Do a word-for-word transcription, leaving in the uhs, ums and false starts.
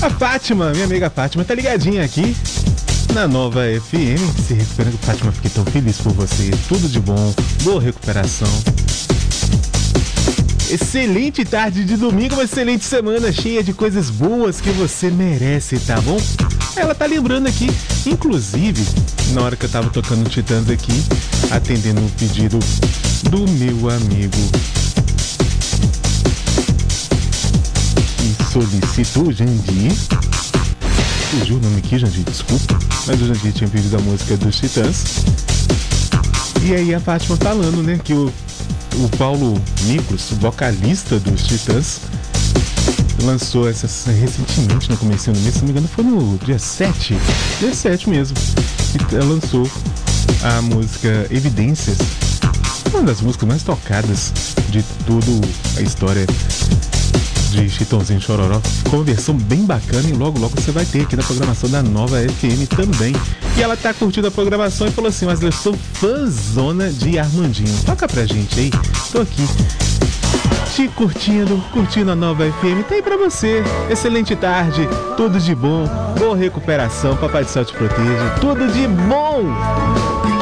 A Fátima, minha amiga Fátima, tá ligadinha aqui na Nova F M. Se recuperando, Fátima, fiquei tão feliz por você. Tudo de bom, boa recuperação. Excelente tarde de domingo, uma excelente semana cheia de coisas boas que você merece, tá bom? Ela tá lembrando aqui, inclusive, na hora que eu tava tocando Titãs aqui, atendendo o pedido do meu amigo que solicitou, Jandir. Fugiu o nome aqui, Jandir, desculpa, mas o Jandir tinha pedido a música dos Titãs. E aí a Fátima falando, né, que o O Paulo Miklos, o vocalista dos Titãs, lançou essa recentemente, no começo do mês, se não me engano, foi no dia sete, dia sete mesmo, que lançou a música Evidências, uma das músicas mais tocadas de toda a história de Chitãozinho e Chororó. Ficou uma versão bem bacana e logo logo você vai ter aqui na programação da Nova F M também. E ela tá curtindo a programação e falou assim: mas eu sou fãzona de Armandinho, toca pra gente aí. Tô aqui te curtindo, curtindo a Nova F M. Tá aí pra você, excelente tarde, tudo de bom, boa recuperação, Papai do Céu te proteja, tudo de bom.